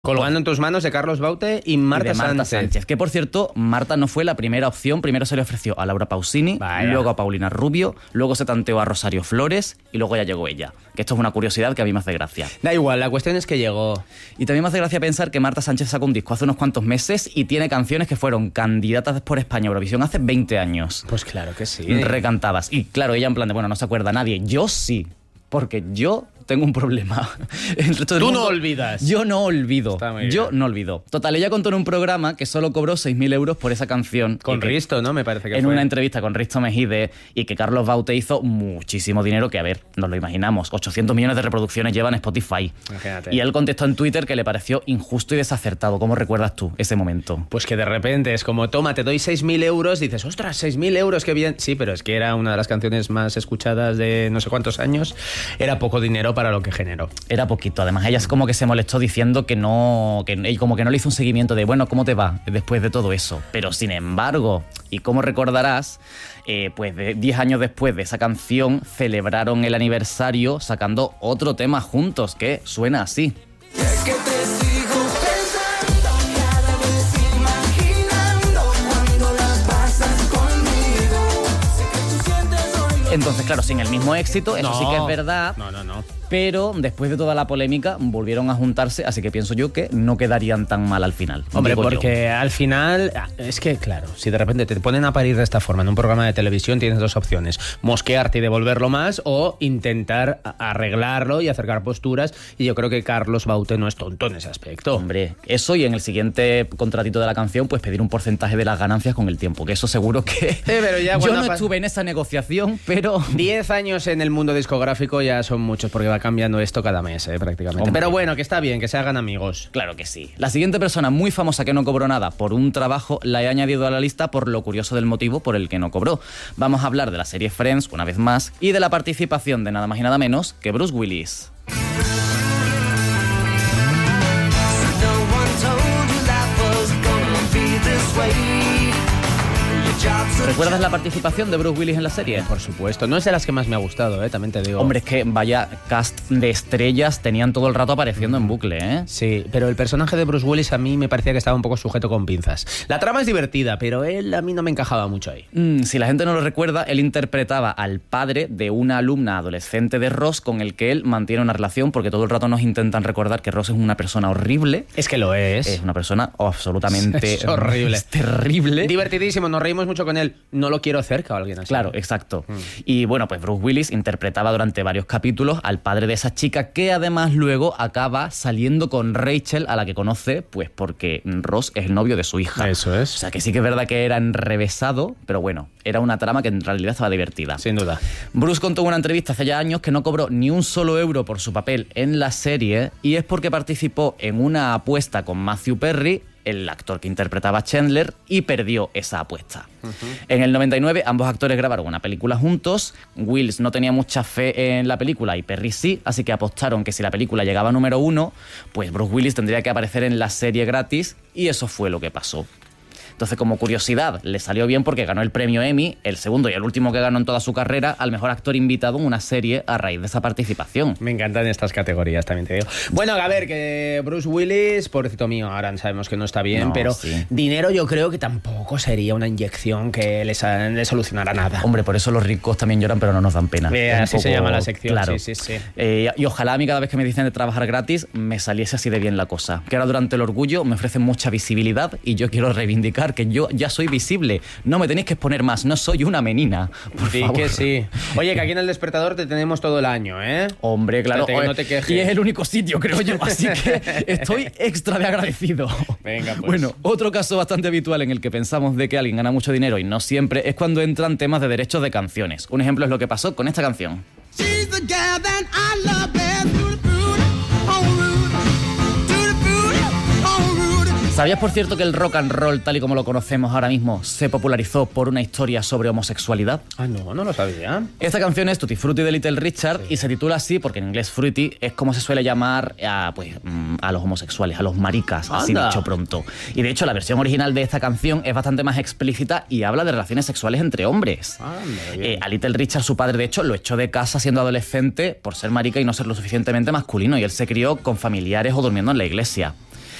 Colgando en tus manos de Carlos Baute y Marta Sánchez. Que, por cierto, Marta no fue la primera opción. Primero se le ofreció a Laura Pausini, luego a Paulina Rubio, luego se tanteó a Rosario Flores y luego ya llegó ella. Que esto es una curiosidad que a mí me hace gracia. Da igual, la cuestión es que llegó. Y también me hace gracia pensar que Marta Sánchez sacó un disco hace unos cuantos meses y tiene canciones que fueron candidatas por España a Eurovisión hace 20 años. Pues claro que sí. Recantadas. Y claro, ella en plan de, bueno, no se acuerda nadie. Yo sí. Porque yo tengo un problema. Tú no olvidas. Yo no olvido. Yo no olvido. Total, ella contó en un programa que solo cobró 6.000 euros por esa canción. Con Risto, ¿no? Me parece que en fue. Una entrevista con Risto Mejide, y que Carlos Baute hizo muchísimo dinero, que a ver, nos lo imaginamos. 800 millones de reproducciones lleva en Spotify. Imagínate. Y él contestó en Twitter que le pareció injusto y desacertado. ¿Cómo recuerdas tú ese momento? Pues que de repente es como, toma, te doy 6.000 euros, dices, ostras, 6.000 euros, qué bien. Sí, pero es que era una de las canciones más escuchadas de no sé cuántos años. Era poco dinero para lo que generó. Era poquito. Además, ella es como que se molestó diciendo que no, como que no le hizo un seguimiento de, bueno, ¿cómo te va después de todo eso? Pero sin embargo, y como recordarás, pues 10 años después de esa canción celebraron el aniversario sacando otro tema juntos que suena así. Entonces, claro, sin el mismo éxito, eso sí que es verdad. No. Pero después de toda la polémica volvieron a juntarse, así que pienso yo que no quedarían tan mal al final. Hombre, porque al final, es que claro, si de repente te ponen a parir de esta forma en un programa de televisión, tienes dos opciones: mosquearte y devolverlo más, o intentar arreglarlo y acercar posturas, y yo creo que Carlos Baute no es tonto en ese aspecto. Hombre, eso, y en el siguiente contratito de la canción, pues pedir un porcentaje de las ganancias con el tiempo, que eso seguro que... pero ya yo no estuve en esa negociación, pero... 10 años en el mundo discográfico ya son muchos, porque va cambiando esto cada mes, prácticamente. Hombre. Pero bueno, que está bien, que se hagan amigos. Claro que sí. La siguiente persona muy famosa que no cobró nada por un trabajo la he añadido a la lista por lo curioso del motivo por el que no cobró. Vamos a hablar de la serie Friends, una vez más, y de la participación de nada más y nada menos que Bruce Willis. ¿Recuerdas la participación de Bruce Willis en la serie? Por supuesto. No es de las que más me ha gustado, también te digo. Hombre, es que vaya cast de estrellas tenían todo el rato apareciendo en bucle, ¿eh? Sí, pero el personaje de Bruce Willis a mí me parecía que estaba un poco sujeto con pinzas. La trama es divertida, pero él a mí no me encajaba mucho ahí. Si la gente no lo recuerda, él interpretaba al padre de una alumna adolescente de Ross con el que él mantiene una relación, porque todo el rato nos intentan recordar que Ross es una persona horrible. Es que lo es. Es una persona absolutamente... Es horrible. Es terrible. Divertidísimo, nos reímos mucho con él. No lo quiero cerca a alguien así. Claro, exacto. Y bueno, pues Bruce Willis interpretaba durante varios capítulos al padre de esa chica, que además luego acaba saliendo con Rachel, a la que conoce, pues porque Ross es el novio de su hija. Eso es. O sea, que sí que es verdad que era enrevesado, pero bueno, era una trama que en realidad estaba divertida. Sin duda. Bruce contó en una entrevista hace ya años que no cobró ni un solo euro por su papel en la serie, y es porque participó en una apuesta con Matthew Perry, el actor que interpretaba a Chandler, y perdió esa apuesta. En el 99 ambos actores grabaron una película juntos. Wills no tenía mucha fe en la película y Perry sí, así que apostaron que si la película llegaba a número 1, pues Bruce Willis tendría que aparecer en la serie gratis, y eso fue lo que pasó. Entonces, como curiosidad, le salió bien porque ganó el premio Emmy, el segundo y el último que ganó en toda su carrera, al mejor actor invitado en una serie a raíz de esa participación. Me encantan estas categorías, también te digo. Bueno, a ver, que Bruce Willis, pobrecito mío, ahora sabemos que no está bien, No, pero sí. Dinero yo creo que tampoco sería una inyección que le solucionara nada. Hombre, por eso los ricos también lloran, pero no nos dan pena. Así se llama la sección, claro. sí. Y ojalá a mí cada vez que me dicen de trabajar gratis me saliese así de bien la cosa. Que ahora durante el orgullo me ofrecen mucha visibilidad y yo quiero reivindicar que yo ya soy visible. No me tenéis que exponer más, no soy una menina. Por favor. Que sí. Oye, que aquí en El Despertador te tenemos todo el año, ¿eh? Hombre, claro. Que no te quejes. Y es el único sitio, creo yo, así que estoy extra de agradecido. Venga, pues. Bueno, otro caso bastante habitual en el que pensamos de que alguien gana mucho dinero y no siempre es cuando entran temas de derechos de canciones. Un ejemplo es lo que pasó con esta canción. ¿Sabías, por cierto, que el rock and roll, tal y como lo conocemos ahora mismo, se popularizó por una historia sobre homosexualidad? Ah, no lo sabía. Esta canción es Tutti Frutti de Little Richard, y se titula así porque en inglés fruity es como se suele llamar a los homosexuales, a los maricas, así dicho pronto. Y de hecho la versión original de esta canción es bastante más explícita y habla de relaciones sexuales entre hombres. A Little Richard, su padre, de hecho, lo echó de casa siendo adolescente por ser marica y no ser lo suficientemente masculino, y él se crió con familiares o durmiendo en la iglesia.